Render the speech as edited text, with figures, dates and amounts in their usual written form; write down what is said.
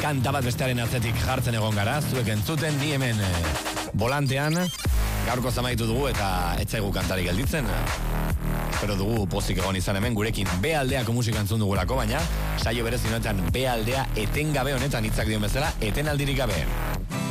kanta bat bestearen atzetik jartzen egon gara, zuek entzuten, ni hemen volantean, gaurko zamaitu dugu eta etzaigu kantari gelditzen. Pero dugu pozik egon izan hemen gurekin B aldeako musika entzun dugulako, baina saio berezi honetan B aldea etengabe honetan hitzak dion bezala, etenaldirik gabe.